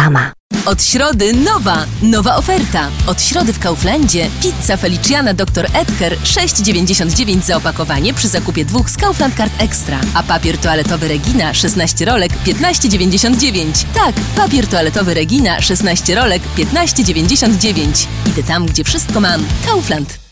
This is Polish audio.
Reklama. Od środy nowa oferta. Od środy w Kauflandzie pizza Feliciana Dr. Edgar 6,99 za opakowanie przy zakupie 2 z Kaufland Card Extra. A papier toaletowy Regina 16 rolek 15,99. Tak, papier toaletowy Regina 16 rolek 15,99. Idę tam, gdzie wszystko mam. Kaufland.